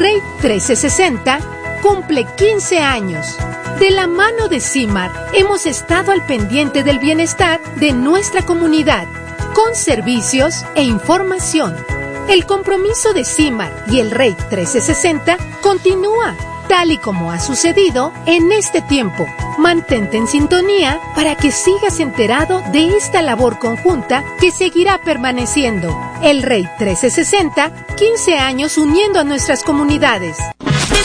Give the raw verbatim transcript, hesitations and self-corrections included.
Rate trescientos sesenta cumple quince años. De la mano de CIMAR, hemos estado al pendiente del bienestar de nuestra comunidad, con servicios e información. El compromiso de CIMAR y el Rate trescientos sesenta continúa, tal y como ha sucedido en este tiempo. Mantente en sintonía para que sigas enterado de esta labor conjunta que seguirá permaneciendo. El Rate trescientos sesenta, quince años uniendo a nuestras comunidades.